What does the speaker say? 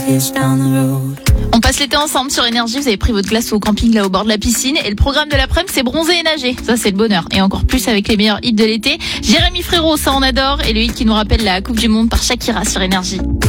On passe l'été ensemble sur Énergie. Vous avez pris votre glace au camping là au bord de la piscine. Et le programme de l'après-midi, c'est bronzer et nager. Ça, c'est le bonheur. Et encore plus avec les meilleurs hits de l'été. Jérémy Frérot, ça on adore. Et le hit qui nous rappelle la Coupe du Monde par Shakira sur Énergie.